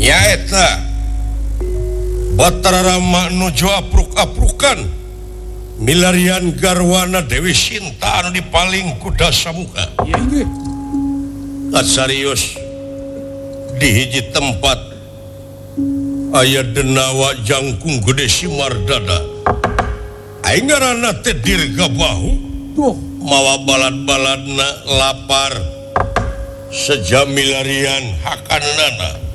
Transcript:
nyaeta Batara Nujo apruk-aprukan milarian garwana Dewi Sinta anu dipaling kuda samuka serius di hiji tempat aya denawa jangkung gede Simardada aing ngaranna teh Dirgabahu mawa balad-baladna lapar sejam milarian hakanana